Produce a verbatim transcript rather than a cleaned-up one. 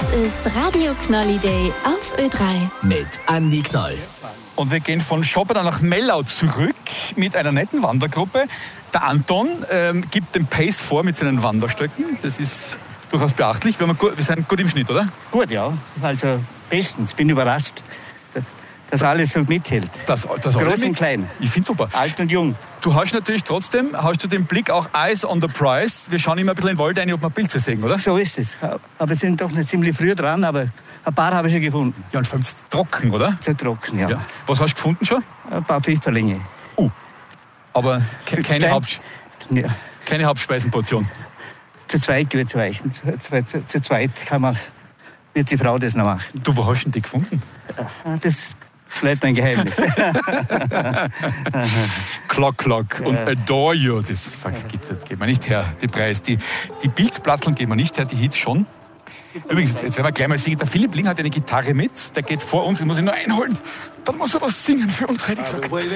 ist Radio Knolli Day auf Ö drei. Mit Andi Knoll. Und wir gehen von Schoppena nach Mellau zurück mit einer netten Wandergruppe. Der Anton ähm, gibt den Pace vor mit seinen Wanderstöcken. Das ist durchaus beachtlich. Wir, haben gut, wir sind gut im Schnitt, oder? Gut, ja. Also bestens. Bin überrascht, dass alles so mithält. Das, das Groß und klein. Ich finde super. Alt und jung. Du hast natürlich trotzdem, hast du den Blick auch Eyes on the Prize. Wir schauen immer ein bisschen in den Wald rein, ob wir Pilze sehen, oder? So ist es. Aber wir sind doch nicht ziemlich früh dran, aber ein paar habe ich schon gefunden. Ja, und fünf trocken, oder? Zu trocken, ja. Ja. Was hast du gefunden schon? Ein paar Pfifferlinge. Uh, aber ke keine, Stein- Haupt Ja. keine Hauptspeisenportion. Zu zweit wird es reichen. Zu, zu, zu, zu zweit kann man, wird die Frau das noch machen. Du, wo hast du denn die gefunden? Das bleibt ein Geheimnis. Clock, Clock und Ja. Adore You, das gibt, das geht man nicht her, die Preis. Die, die Pilzplatzeln geben wir nicht her, die Hits schon. Übrigens, jetzt, jetzt werden wir gleich mal singen. Der Philipp Ling hat eine Gitarre mit, der geht vor uns, den muss ich nur einholen. Dann muss er was singen für uns, hätte ich gesagt.